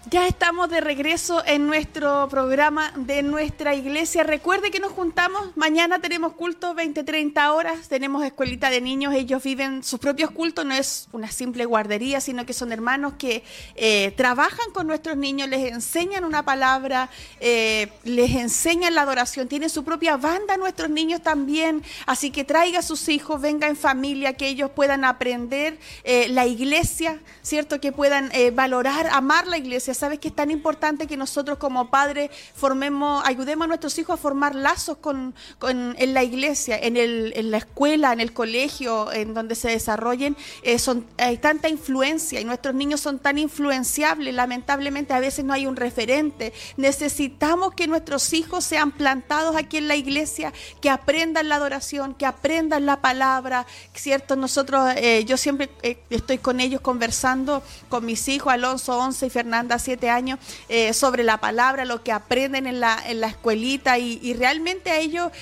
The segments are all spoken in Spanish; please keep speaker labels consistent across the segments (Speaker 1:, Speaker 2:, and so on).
Speaker 1: Ya estamos de regreso en nuestro programa de nuestra iglesia. Recuerde que nos juntamos, mañana tenemos culto 20-30 horas, tenemos escuelita de niños, ellos viven sus propios cultos, no es una simple guardería, sino que son hermanos que trabajan con nuestros niños, les enseñan una palabra, les enseñan la adoración, tienen su propia banda nuestros niños también, así que traiga a sus hijos, venga en familia, que ellos puedan aprender la iglesia, ¿cierto? Que puedan valorar, amar la iglesia. ¿Sabes que es tan importante que nosotros como padres ayudemos a nuestros hijos a formar lazos en la iglesia, en la escuela, en el colegio, en donde se desarrollen? Hay tanta influencia y nuestros niños son tan influenciables, lamentablemente a veces no hay un referente. Necesitamos que nuestros hijos sean plantados aquí en la iglesia, que aprendan la adoración, que aprendan la palabra, ¿cierto? Yo siempre estoy con ellos conversando, con mis hijos, Alonso 11 y Fernanda 7 años, sobre la palabra, lo que aprenden en la escuelita y realmente a ellos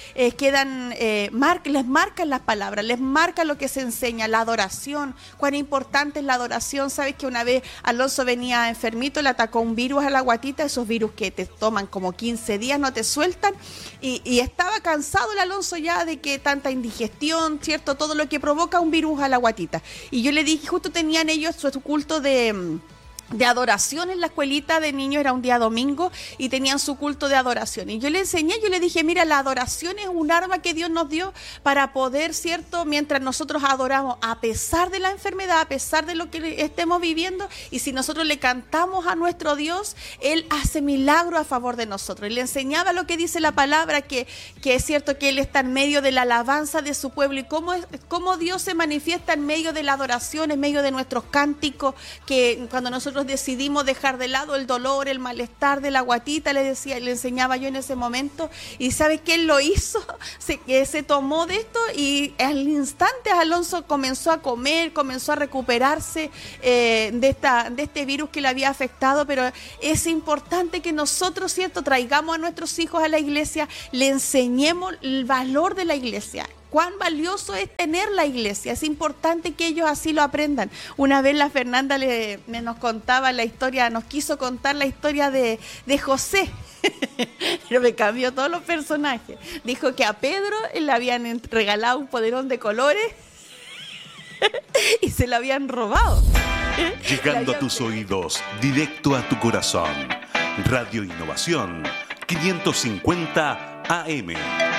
Speaker 1: les marcan las palabras, les marca lo que se enseña, la adoración, cuán importante es la adoración. Sabes que una vez Alonso venía enfermito, le atacó un virus a la guatita, esos virus que te toman como 15 días, no te sueltan, y estaba cansado el Alonso ya de que tanta indigestión, ¿cierto? Todo lo que provoca un virus a la guatita. Y yo le dije, justo tenían ellos su culto de adoración en la escuelita de niños, era un día domingo y tenían su culto de adoración, y yo le dije, mira, la adoración es un arma que Dios nos dio para poder, ¿cierto? Mientras nosotros adoramos, a pesar de la enfermedad, a pesar de lo que estemos viviendo, y si nosotros le cantamos a nuestro Dios, Él hace milagros a favor de nosotros. Y le enseñaba lo que dice la palabra, que es cierto que Él está en medio de la alabanza de su pueblo, y cómo Dios se manifiesta en medio de la adoración, en medio de nuestros cánticos, que cuando nosotros decidimos dejar de lado el dolor, el malestar de la guatita, le enseñaba yo en ese momento, y ¿sabe qué? Él lo hizo, se tomó de esto, y al instante Alonso comenzó a comer, comenzó a recuperarse de este virus que le había afectado. Pero es importante que nosotros, ¿cierto?, traigamos a nuestros hijos a la iglesia, le enseñemos el valor de la iglesia. Cuán valioso es tener la iglesia, es importante que ellos así lo aprendan. Una vez la Fernanda nos contaba la historia, nos quiso contar la historia de José, pero me cambió todos los personajes. Dijo que a Pedro le habían regalado un poderón de colores y se lo habían robado.
Speaker 2: Llegando a tus oídos, directo a tu corazón. Radio Innovación 550 AM.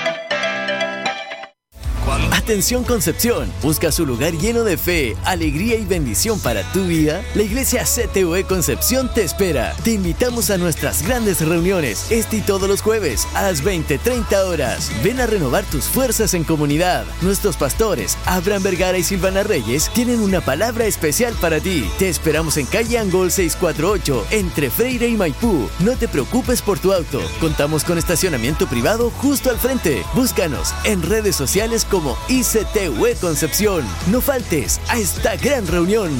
Speaker 3: Atención Concepción, ¿buscas un lugar lleno de fe, alegría y bendición para tu vida? La Iglesia CTUE Concepción te espera. Te invitamos a nuestras grandes reuniones este y todos los jueves a las 20-30 horas. Ven a renovar tus fuerzas en comunidad. Nuestros pastores, Abraham Vergara y Silvana Reyes, tienen una palabra especial para ti. Te esperamos en calle Angol 648, entre Freire y Maipú. No te preocupes por tu auto. Contamos con estacionamiento privado justo al frente. Búscanos en redes sociales como ICTUE Concepción. No faltes a esta gran reunión.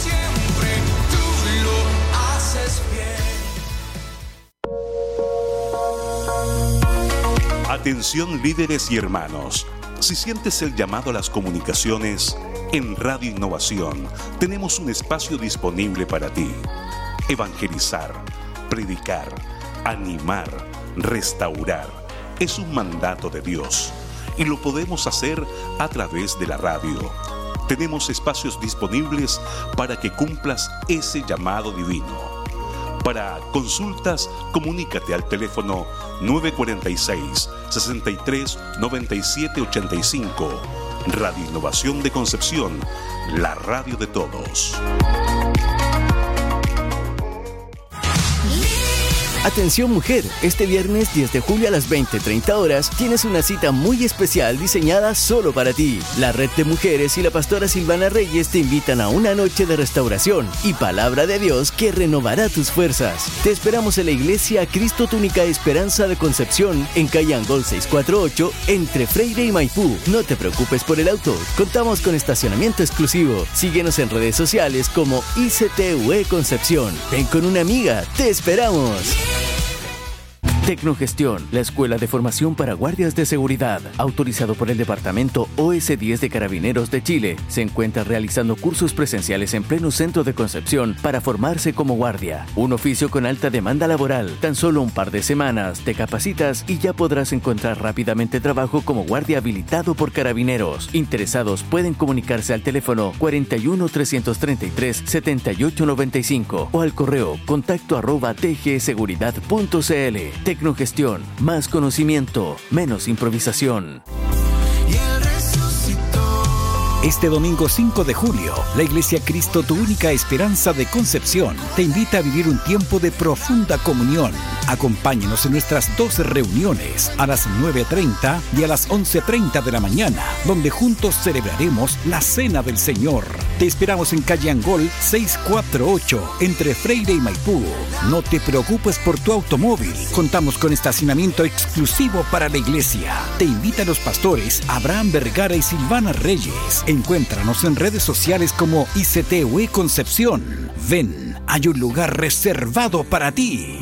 Speaker 2: Atención líderes y hermanos. Si sientes el llamado a las comunicaciones, en Radio Innovación tenemos un espacio disponible para ti. Evangelizar, predicar, animar, restaurar. Es un mandato de Dios. Y lo podemos hacer a través de la radio. Tenemos espacios disponibles para que cumplas ese llamado divino. Para consultas, comunícate al teléfono 946-63-9785. Radio Innovación de Concepción, la radio de todos.
Speaker 3: Atención mujer, este viernes 10 de julio a las 20-30 horas tienes una cita muy especial diseñada solo para ti. La Red de Mujeres y la pastora Silvana Reyes te invitan a una noche de restauración y palabra de Dios que renovará tus fuerzas. Te esperamos en la Iglesia Cristo Tu Única Esperanza de Concepción, en calle Angol 648, entre Freire y Maipú. No te preocupes por el auto, contamos con estacionamiento exclusivo. Síguenos en redes sociales como ICTUE Concepción. Ven con una amiga, te esperamos. Tecnogestión, la escuela de formación para guardias de seguridad, autorizado por el Departamento OS10 de Carabineros de Chile, se encuentra realizando cursos presenciales en pleno centro de Concepción para formarse como guardia. Un oficio con alta demanda laboral. Tan solo un par de semanas te capacitas y ya podrás encontrar rápidamente trabajo como guardia habilitado por Carabineros. Interesados pueden comunicarse al teléfono 41 333 7895 o al correo contacto@tgseguridad.cl. Tecnogestión, más conocimiento, menos improvisación.
Speaker 4: Este domingo 5 de julio, la Iglesia Cristo, tu única esperanza de Concepción, te invita a vivir un tiempo de profunda comunión. Acompáñenos en nuestras 2 reuniones, a las 9:30 y a las 11:30 de la mañana, donde juntos celebraremos la Cena del Señor. Te esperamos en calle Angol 648, entre Freire y Maipú. No te preocupes por tu automóvil, contamos con estacionamiento exclusivo para la iglesia. Te invitan los pastores Abraham Vergara y Silvana Reyes. Encuéntranos en redes sociales como ICTUE Concepción. Ven, hay un lugar reservado para ti.